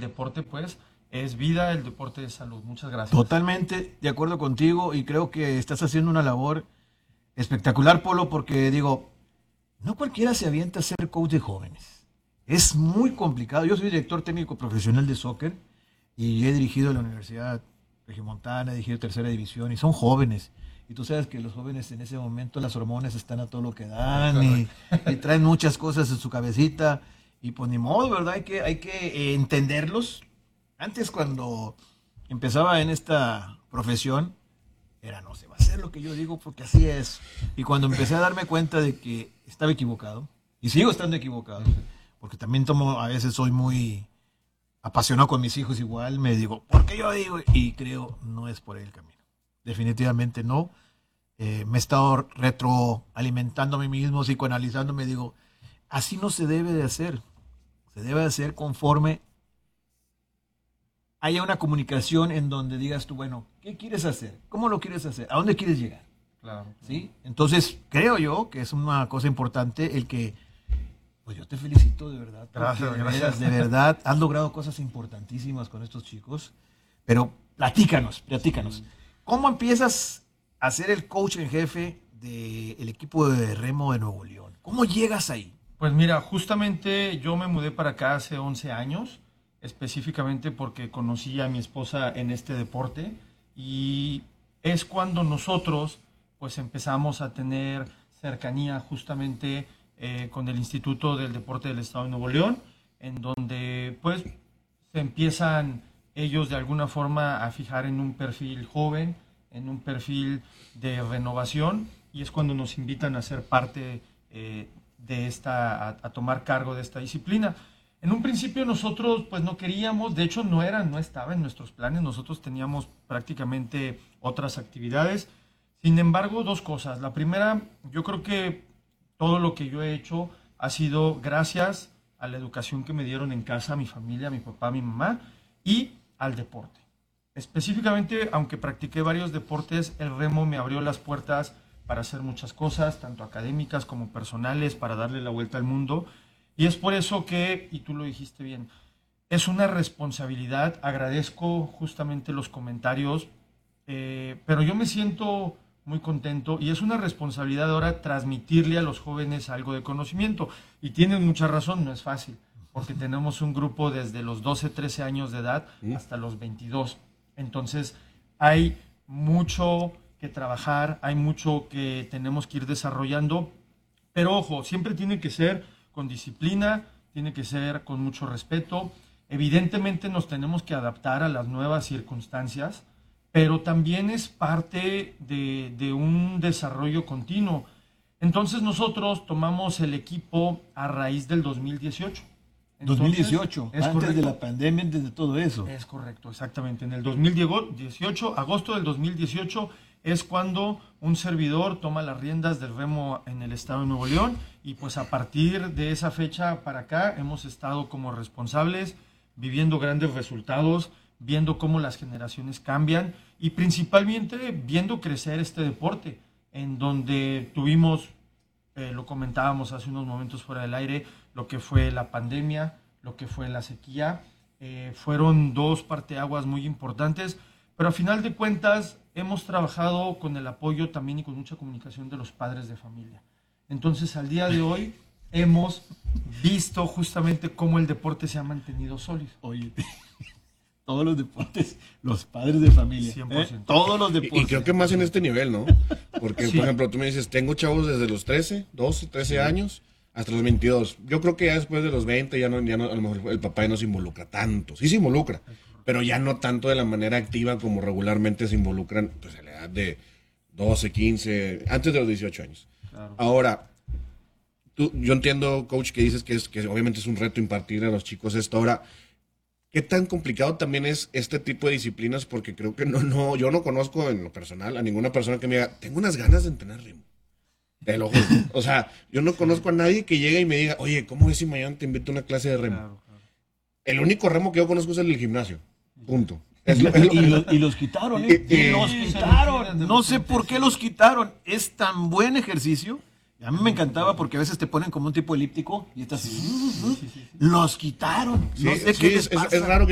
deporte pues es vida, el deporte es salud. Muchas gracias. Totalmente de acuerdo contigo y creo que estás haciendo una labor espectacular, Polo, porque digo, no cualquiera se avienta a ser coach de jóvenes. Es muy complicado. Yo soy director técnico profesional de soccer y he dirigido la Universidad Regiomontana, he dirigido tercera división y son jóvenes. Y tú sabes que los jóvenes en ese momento las hormonas están a todo lo que dan y traen muchas cosas en su cabecita y pues ni modo, ¿verdad? Hay que entenderlos. Antes cuando empezaba en esta profesión era no se va a hacer lo que yo digo porque así es. Y cuando empecé a darme cuenta de que estaba equivocado y sigo estando equivocado, porque también a veces soy muy apasionado con mis hijos igual, me digo, ¿por qué yo digo? Y creo, no es por ahí el camino. Definitivamente no. Me he estado retroalimentando a mí mismo, psicoanalizándome, digo, así no se debe de hacer. Se debe de hacer conforme haya una comunicación en donde digas tú, bueno, ¿qué quieres hacer? ¿Cómo lo quieres hacer? ¿A dónde quieres llegar? Claro. ¿Sí? Entonces, creo yo que es una cosa importante el que pues yo te felicito de verdad. Gracias. De verdad, has logrado cosas importantísimas con estos chicos. Pero platícanos. ¿Cómo empiezas a ser el coach en jefe del equipo de remo de Nuevo León? ¿Cómo llegas ahí? Pues mira, justamente yo me mudé para acá hace 11 años, específicamente porque conocí a mi esposa en este deporte y es cuando nosotros pues empezamos a tener cercanía justamente con el Instituto del Deporte del Estado de Nuevo León, en donde pues se empiezan ellos de alguna forma a fijar en un perfil joven, en un perfil de renovación, y es cuando nos invitan a ser parte de a tomar cargo de esta disciplina. En un principio nosotros pues no queríamos, de hecho no estaba en nuestros planes, nosotros teníamos prácticamente otras actividades. Sin embargo, dos cosas. La primera, yo creo que todo lo que yo he hecho ha sido gracias a la educación que me dieron en casa, mi familia, mi papá, mi mamá, y al deporte. Específicamente, aunque practiqué varios deportes, el remo me abrió las puertas para hacer muchas cosas, tanto académicas como personales, para darle la vuelta al mundo. Y es por eso que, y tú lo dijiste bien, es una responsabilidad. Agradezco justamente los comentarios, pero yo me siento muy contento y es una responsabilidad ahora transmitirle a los jóvenes algo de conocimiento. Y tienen mucha razón, no es fácil, porque tenemos un grupo desde los 12, 13 años de edad hasta los 22. Entonces hay mucho que trabajar, hay mucho que tenemos que ir desarrollando, pero ojo, siempre tiene que ser con disciplina, tiene que ser con mucho respeto. Evidentemente nos tenemos que adaptar a las nuevas circunstancias, pero también es parte de un desarrollo continuo. Entonces nosotros tomamos el equipo a raíz del 2018. Entonces, 2018, antes correcto. de la pandemia, antes de todo eso. Es correcto, exactamente. En el 2018, agosto del 2018, es cuando un servidor toma las riendas del remo en el estado de Nuevo León y pues a partir de esa fecha para acá hemos estado como responsables, viviendo grandes resultados, viendo cómo las generaciones cambian y principalmente viendo crecer este deporte, en donde tuvimos, lo comentábamos hace unos momentos fuera del aire, lo que fue la pandemia, lo que fue la sequía, fueron dos parteaguas muy importantes, pero a final de cuentas hemos trabajado con el apoyo también y con mucha comunicación de los padres de familia. Entonces al día de hoy hemos visto justamente cómo el deporte se ha mantenido sólido. Oye, todos los deportes, los padres de familia. 100%. Todos los deportes. Y creo que más en este nivel, ¿no? Porque, Sí. por ejemplo, tú me dices, tengo chavos desde los 13, 12, 13 años hasta los 22. Yo creo que ya después de los 20 ya no, a lo mejor el papá ya no se involucra tanto. Sí se involucra, pero ya no tanto de la manera activa como regularmente se involucran pues, a la edad de 12, 15, antes de los 18 años. Claro. Ahora, yo entiendo, coach, que dices que obviamente es un reto impartir a los chicos esto. Ahora, ¿qué tan complicado también es este tipo de disciplinas? Porque creo que yo no conozco en lo personal a ninguna persona que me diga, tengo unas ganas de entrenar remo. Te lo juro. O sea, yo no conozco a nadie que llegue y me diga, oye, ¿cómo ves si mañana te invito a una clase de remo? Claro, claro. El único remo que yo conozco es el del gimnasio. Punto. Y los quitaron, ¿eh? Y los quitaron. No sé por qué los quitaron. Es tan buen ejercicio. A mí me encantaba porque a veces te ponen como un tipo elíptico y estás así. Los quitaron. Sí, No sé sí, qué les es pasa. raro que